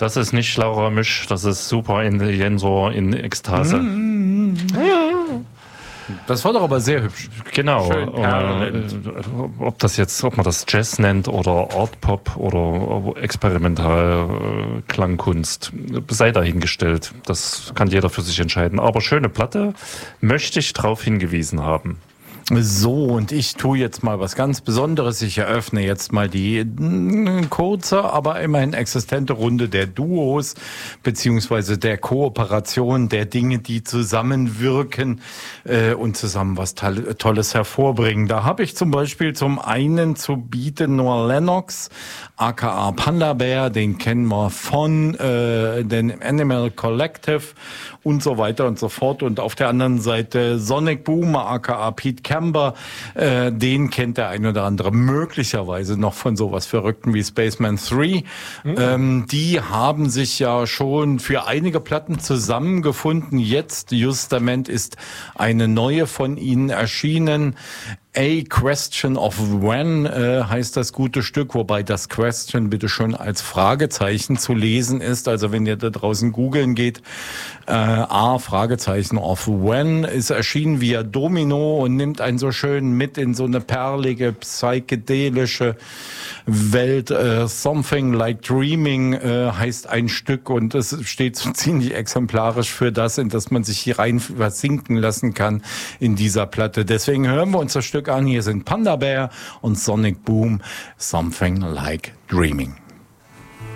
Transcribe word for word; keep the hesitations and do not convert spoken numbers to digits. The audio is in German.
Das ist nicht Laura Misch, das ist Super Intelligensor in Ekstase. Mm. Das war doch aber sehr hübsch. Genau. Äh, ob das jetzt, ob man das Jazz nennt oder Art Pop oder Experimental äh, Klangkunst, sei dahingestellt. Das kann jeder für sich entscheiden. Aber schöne Platte, möchte ich darauf hingewiesen haben. So, und ich tue jetzt mal was ganz Besonderes. Ich eröffne jetzt mal die n, kurze, aber immerhin existente Runde der Duos, beziehungsweise der Kooperation, der Dinge, die zusammenwirken äh, und zusammen was Tolles hervorbringen. Da habe ich zum Beispiel zum einen zu bieten Noah Lennox, aka Panda Bear, den kennen wir von äh, den Animal Collective und so weiter und so fort. Und auf der anderen Seite Sonic Boom, aka Pete Camber, äh, den kennt der ein oder andere möglicherweise noch von sowas Verrückten wie Spaceman drei. Mhm. Ähm, die haben sich ja schon für einige Platten zusammengefunden. Jetzt, justament, ist eine neue von ihnen erschienen. A Question of When äh, heißt das gute Stück, wobei das Question bitte schon als Fragezeichen zu lesen ist. Also wenn ihr da draußen googeln geht, äh, A Fragezeichen of When ist erschienen via Domino und nimmt einen so schön mit in so eine perlige, psychedelische Welt. Äh, Something Like Dreaming äh, heißt ein Stück und es steht so ziemlich exemplarisch für das, in das man sich hier rein versinken lassen kann in dieser Platte. Deswegen hören wir uns das Stück an. Hier sind Panda Bear und Sonic Boom, Something Like Dreaming.